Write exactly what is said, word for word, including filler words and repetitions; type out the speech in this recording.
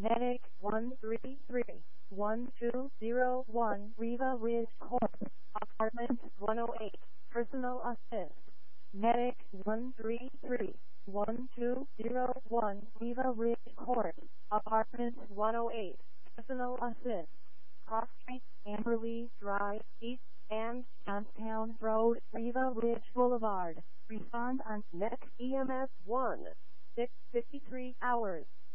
Medic one three three one two zero one Riva Ridge Court, Apartment one oh eight, Personal Assist. Medic one three three one two zero one Riva Ridge Court, Apartment one oh eight, Personal Assist. Cross Street, Amberley Drive, East and Downtown Road, Riva Ridge Boulevard. Respond on Medic E M S one, six fifty-three hours.